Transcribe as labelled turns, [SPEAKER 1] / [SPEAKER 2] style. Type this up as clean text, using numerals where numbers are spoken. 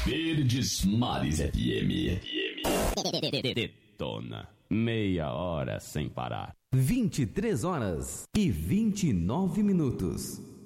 [SPEAKER 1] Verdes Mares FM. Detona. Meia hora sem parar.
[SPEAKER 2] 23 horas e 29 minutos.